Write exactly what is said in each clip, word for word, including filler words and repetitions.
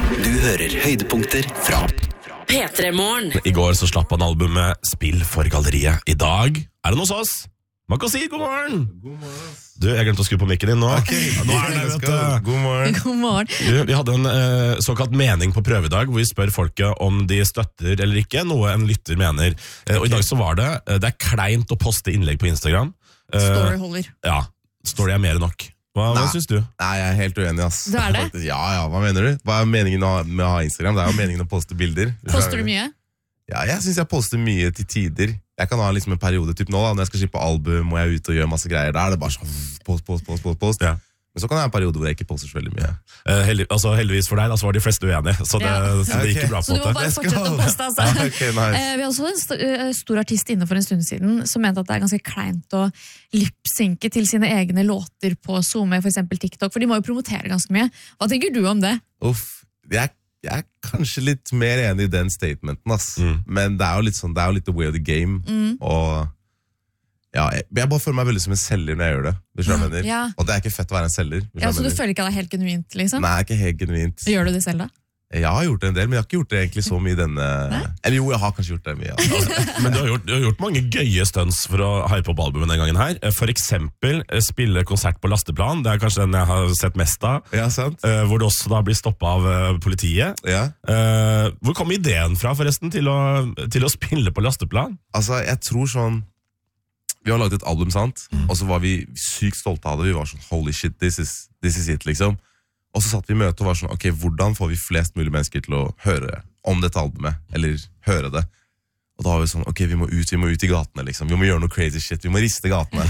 Du hører høydepunkter fra P tre Morgen. I går så slapp han albumet Spill for galleriet. I dag er det hos oss. Makosir, god morgen! God morgen. Du, jeg glemte å skru på mikken din nå. Okay. Nå er det, vet du. God morgen. God morgen. Du, vi hadde en eh, såkalt mening på prøve i dag, hvor vi spør folket om de støtter eller ikke, noe en lytter mener. Eh, og i dag så var det, eh, det er kleint å poste innlegg på Instagram. Eh, Story holder. Ja, story er mer enn nok. Hva, hva Nei. synes du? Nei, jeg er helt uenig, ass. Du er det? Faktisk. Ja, ja, hva mener du? Hva er meningen med å ha Instagram? Det er jo meningen å poste bilder. Poster du mye? Ja, jeg synes jeg poster mye til tider. Jeg kan ha liksom en periode, typ nå da, når jeg skal slippe album, og jeg er ute og gjør masse greier. Da er det bare sånn, post, post, post, post, post. Ja. Men så kan jeg ha en periode hvor jeg ikke poster så veldig mye. Eh, heldig, altså, heldigvis for deg, da, så var de fleste uenige, så det, Ja. så det gikk jo bra Så på du må en måte. bare fortsette å poste, altså. Ja, ok, nice. Eh, Vi har også en st eh, stor artist inne for en stund siden som mente at det er ganske kleint å lipsynke til sine egne låter på Zoom, for eksempel TikTok, for de må jo promotere ganske mye. Hva tenker du om det? Uff, jeg, jeg er kanskje litt mer enig i den statementen, ass. Mm. Men det er jo litt sånn, det er jo litt the way of the game, Mm. og ja, jeg, jeg bare føler meg veldig som en selger når jeg gjør det, hvis du hva jeg mener. Ja. Og det er ikke fett å være en selger, hvis Ja, jeg så du mener. føler ikke at det er helt genuint, liksom? Nei, ikke helt genuint. Gjør du det selv da? Jeg har gjort det en del, men jeg har ikke gjort det egentlig så mye i denne... Nei? Eller jo, jeg har kanskje gjort det mye. Altså. Men du har, gjort, du har gjort mange gøye stunts for å hype opp albumet denne gangen her. For eksempel eh, spille konsert på lasteplan. Det er kanskje den jeg har sett mest av. Ja, sant? eh, Hvor du også da blir stoppet av eh, politiet. Ja. Eh, Hvor kom ideen fra forresten til å, til å spille på lasteplan? Altså, jeg tror sånn... Vi har laget et album, sant? Og så var vi sykt stolte av det. Vi var sånn, holy shit, this is, this is it, liksom. Og så satt vi i møte og var sånn, ok, hvordan får vi flest mulig mennesker til å høre om dette albumet? Eller høre det? Og da var vi sånn, ok, vi må ut, vi må ut i gatene, liksom. Vi må gjøre noe crazy shit, vi må riste gatene.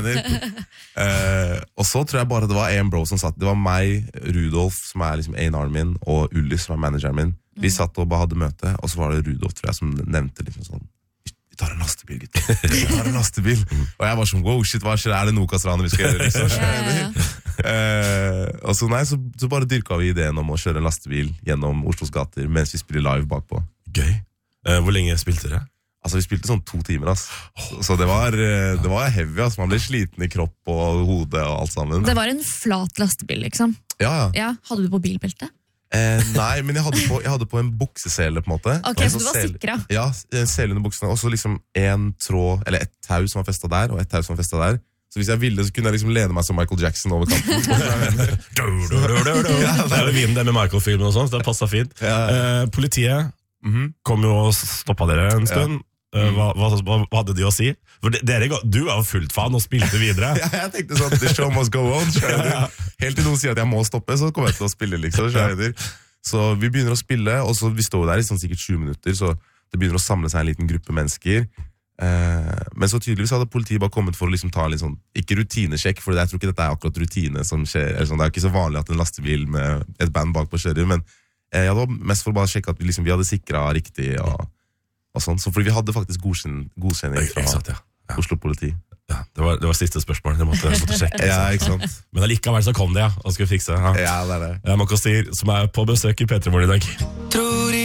uh, og så tror jeg bare det var en bro som satt. Det var meg, Rudolf, som er liksom A and R min, og Ullis, som er manageren min. Vi satt og bare hadde møte, og så var det Rudolf, tror jeg, som nevnte liksom sånn, vi tar en lastebil, gutter. Vi tar en lastebil. Og jeg var sånn, wow, shit, hva skjer? Er det Nokas-ranet vi skal gjøre, liksom? Ja, ja, ja. Uh, og så, nei, så, så bare dyrka vi ideen om å kjøre en lastebil gjennom Oslos gater mens vi spiller live bakpå. Gøy. Eh, Hvor lenge spilte dere? Altså, vi spilte sånn to timer, ass. Så, så det var, uh, det var heavy, ass. Man ble sliten i kropp og hode og alt sammen. Det var en flat lastebil, liksom. Ja, ja. Ja, hadde du på bilbelte? Eh, nei, men jeg hadde, på, jeg hadde på en buksesele, på en måte. Ok, Og så du var sele- sikra. Ja, en sele under buksene. Og så liksom en tråd, eller et tau som var festet der, og et tau som var festet der. Så hvis jeg ville, så kunne jeg liksom lene meg som Michael Jackson over kanten. Det er jo vinen det med Michael-filmen og sånt, så det passet fint. Ja. Eh, Politiet Mhm. kom jo og stoppet dere en stund. Eh, hva, hva, hva hva hadde de å si? For de- dere, ga- du var jo fullt fan og spilte videre. Ja, jeg tenkte sånn, the show must go on. skjønner du? Helt til noen sier at jeg må stoppe, så kommer jeg til å spille, liksom. skjønner du? Så vi begynner å spille, og så vi står der i sånn sikkert tjue minutter, så det begynner å samle seg en liten gruppe mennesker. Eh, men så tydeligvis hadde politiet bare kommet for å liksom ta en litt sånn, ikke rutinesjekk, for jeg tror ikke dette er akkurat rutine som skjer, eller sånn, det er jo ikke så vanlig at en lastebil med et band bak på kjører, men eh, jeg hadde mest for å bare sjekke at vi, liksom, vi hadde sikret riktig, og, og sånn, så fordi vi hadde faktisk godkjenning, godkjenning fra Ikke sant, ja. Ja. Oslo politi. Ja, det, var, det var siste spørsmål, jeg måtte, jeg måtte sjekke. Ja, ikke sant? Men allikevel så kom det, ja, og skulle fikse. Ja. Ja, det er det. Jeg må ikke si, som er på besøk i P tre Morgen i dag. Tror